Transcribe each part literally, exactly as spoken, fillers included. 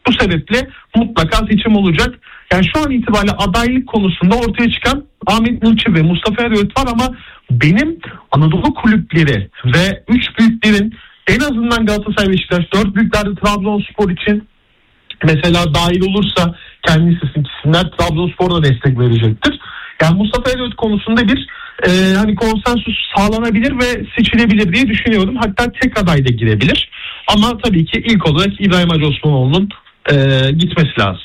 Bu sebeple mutlaka seçim olacak. Yani şu an itibariyle adaylık konusunda ortaya çıkan Ahmet Nurçi ve Mustafa Eroğlu var ama benim Anadolu kulüpleri ve üç büyüklerin, en azından Galatasaray, Beşiktaş, dört büyüklerde Trabzonspor için mesela dahil olursa kendi isimler Trabzonspor'da destek verecektir. Yani Mustafa Eroğlu konusunda bir e, hani konsensüs sağlanabilir ve seçilebilir diye düşünüyorum. Hatta tek aday da girebilir. Ama tabii ki ilk olarak İbrahim Hacı Osmanoğlu'nun e, gitmesi lazım.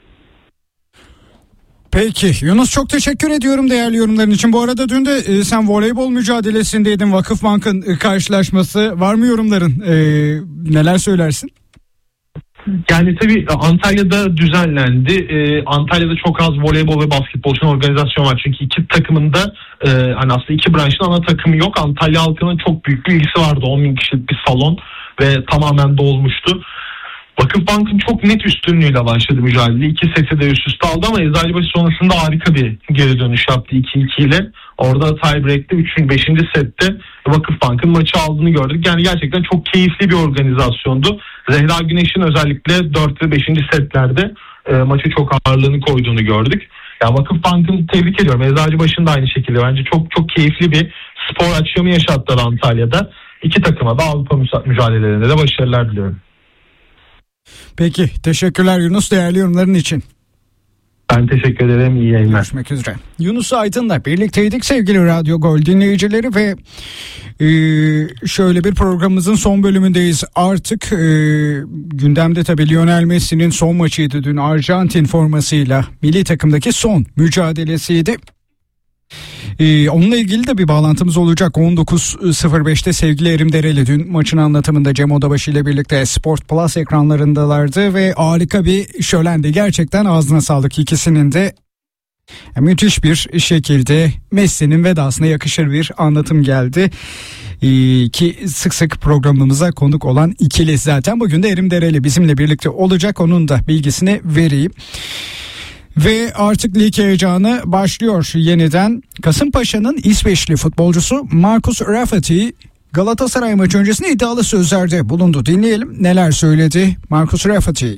Peki Yunus, çok teşekkür ediyorum değerli yorumların için. Bu arada dün de e, sen voleybol mücadelesindeydin. Vakıfbank'ın e, karşılaşması. Var mı yorumların? E, neler söylersin? Yani tabii Antalya'da düzenlendi. Ee, Antalya'da çok az voleybol ve basketbol için organizasyon var. Çünkü iki takımın da e, hani aslında iki branşın ana takımı yok. Antalya halkının çok büyük bir ilgisi vardı. on bin kişilik bir salon ve tamamen dolmuştu. Vakıfbank'ın çok net üstünlüğüyle başladı mücadele. İki seti de üst üste aldı ama Eczacıbaşı sonrasında harika bir geri dönüş yaptı iki iki ile. Orada tiebreak'te üçüncü beşinci sette Vakıfbank'ın maçı aldığını gördük. Yani gerçekten çok keyifli bir organizasyondu. Zehra Güneş'in özellikle dört ve beşinci setlerde e, maçı çok ağırlığını koyduğunu gördük. Ya Vakıfbank'ın tebrik ediyorum. Eczacıbaşı'nın da aynı şekilde. Bence çok çok keyifli bir spor akşamı yaşattılar Antalya'da. İki takıma da Avrupa mücadelelerinde de başarılar diliyorum. Peki teşekkürler Yunus değerli yorumların için. Ben teşekkür ederim. İyi yayınlar. Görüşmek üzere. Yunus Aydın'la birlikteydik sevgili Radyo Gol dinleyicileri ve e, şöyle bir programımızın son bölümündeyiz. Artık e, gündemde tabii Lionel Messi'nin son maçıydı dün, Arjantin formasıyla milli takımdaki son mücadelesiydi. Ee, onunla ilgili de bir bağlantımız olacak. on dokuz sıfır beşte sevgili Erim Dereli dün maçın anlatımında Cem Odabaşı ile birlikte Sport Plus ekranlarındalardı ve harika bir şölendi. Gerçekten ağzına sağlık ikisinin de. Müthiş bir şekilde Messi'nin vedasına yakışır bir anlatım geldi. Ee, ki sık sık programımıza konuk olan ikili zaten. Bugün de Erim Dereli bizimle birlikte olacak. Onun da bilgisini vereyim. Ve artık lig heyecanı başlıyor yeniden. Kasımpaşa'nın İsveçli futbolcusu Marcus Rafferty Galatasaray maçı öncesinde iddialı sözlerde bulundu. Dinleyelim neler söyledi Marcus Rafferty.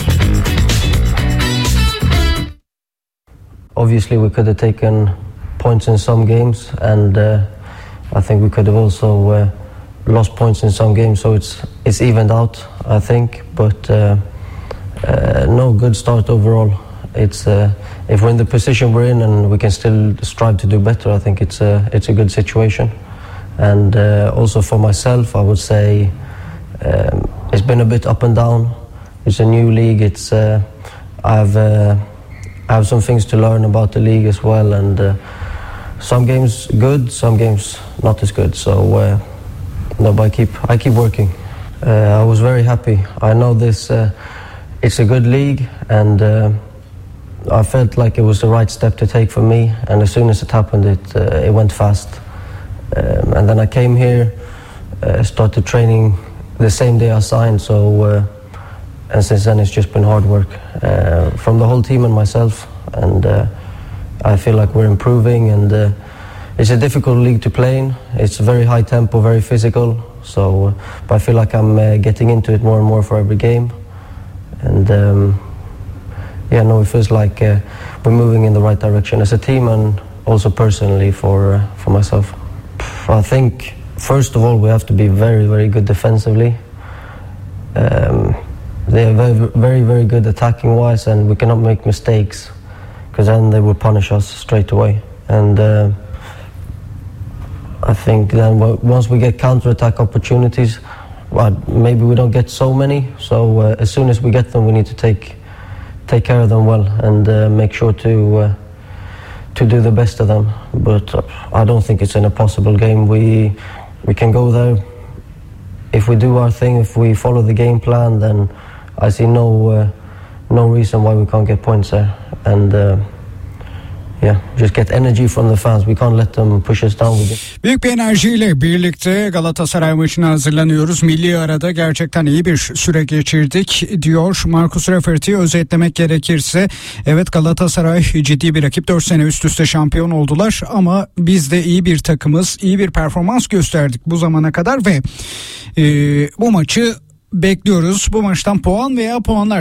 Obviously we could have taken points in some games and uh, I think we could have also uh, lost points in some games, so it's it's evened out I think, but uh, uh, no, good start overall. It's uh, if we're in the position we're in and we can still strive to do better, I think it's a it's a good situation. And uh, also for myself, I would say um, it's been a bit up and down. It's a new league. It's uh, I've uh, I have some things to learn about the league as well, and uh, some games good, some games not as good. So uh, no, but I keep I keep working. Uh, I was very happy. I know this. Uh, it's a good league, and. Uh, I felt like it was the right step to take for me, and as soon as it happened, it uh, it went fast. Um, and then I came here, uh, started training the same day I signed. So, uh, and since then it's just been hard work uh, from the whole team and myself. And uh, I feel like we're improving. And uh, it's a difficult league to play in. It's very high tempo, very physical. So, uh, but I feel like I'm uh, getting into it more and more for every game. And. Um, Yeah, no, it feels like uh, we're moving in the right direction as a team and also personally for uh, for myself. I think first of all we have to be very, very good defensively. Um, they are very, very, very good attacking wise, and we cannot make mistakes because then they will punish us straight away. And uh, I think then once we get counter-attack opportunities, well, maybe we don't get so many. So uh, as soon as we get them, we need to take. take care of them well and uh, make sure to uh, to do the best of them. But uh, I don't think it's an impossible game. We we can go there if we do our thing. If we follow the game plan, then I see no uh, no reason why we can't get points there. And uh, yeah, just get energy from the fans. We can't let them push us down with it. Büyük bir enerjiyle birlikte Galatasaray maçına hazırlanıyoruz. Milli arada gerçekten iyi bir süre geçirdik diyor Marcus Rafferty. Özetlemek gerekirse evet, Galatasaray ciddi bir rakip. dört sene üst üste şampiyon oldular ama biz de iyi bir takımız. İyi bir performans gösterdik bu zamana kadar ve e, bu maçı bekliyoruz. Bu maçtan puan veya puanlar